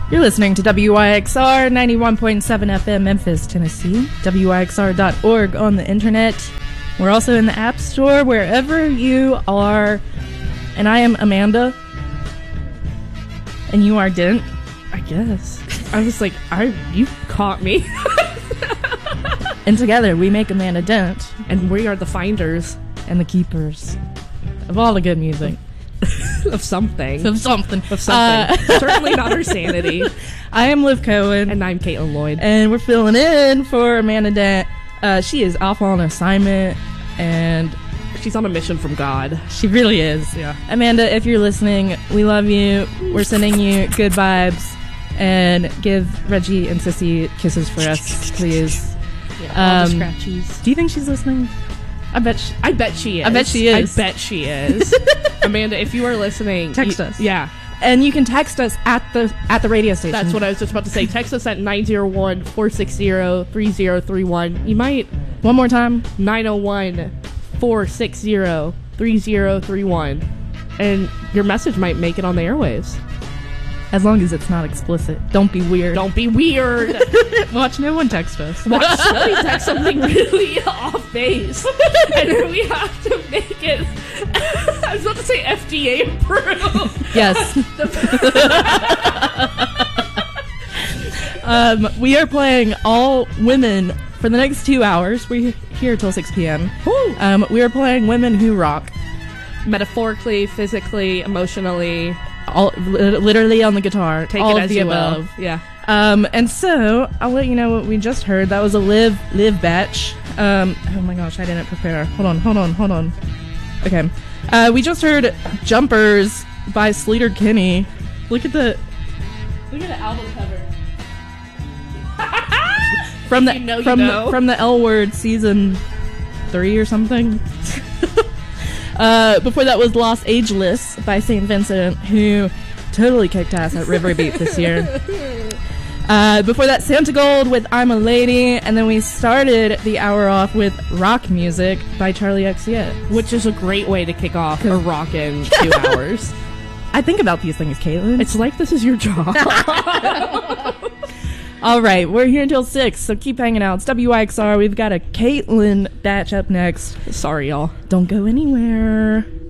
You're listening to WYXR 91.7 FM Memphis, Tennessee, WYXR.org on the internet. We're also in the App Store, wherever you are. And I am Amanda. And you are Dent, I guess. I was like, you caught me. And together we make Amanda Dent. And we are the finders. And the keepers of all the good music. Of something. Of something. Certainly not her sanity. I am Liv Cohen. And I'm Caitlin Lloyd. And we're filling in for Amanda Dent. She is off on assignment. And she's on a mission from God. She really is. Yeah. Amanda, if you're listening, we love you. We're sending you good vibes. And give Reggie and Sissy kisses for us, please. Yeah, all the scratchies. Do you think she's listening? I bet she is. I bet she is. Amanda, if you are listening, text us. Yeah. And you can text us at the radio station. That's what I was just about to say. Text us at 901-460-3031. You might... One more time. 901-460-3031. And your message might make it on the airwaves. As long as it's not explicit. Don't be weird. Don't be weird. Watch no one text us. Watch somebody text something really off base. And then we have to make it... I was about to say FDA approved. Yes. We are playing all women for the next 2 hours. We're here till 6 p.m. We are playing women who rock. Metaphorically, physically, emotionally... All literally on the guitar. Take all it of as the you above. will. Yeah. And so I'll let you know what we just heard. That was a live batch. Oh my gosh, I didn't prepare. Hold on. Okay. We just heard Jumpers by Sleater Kinney. Look at the album cover. from the L Word season 3 or something. Before that was Lost Ageless by St. Vincent, who totally kicked ass at River Beat this year. Before that, Santa Gold with I'm a Lady, and then we started the hour off with Rock Music by Charlie XCX. Which is a great way to kick off a rockin' 2 hours. I think about these things, Caitlin. It's like this is your job. All right, we're here until 6, so keep hanging out. It's WYXR. We've got a Caitlin batch up next. Sorry, y'all. Don't go anywhere.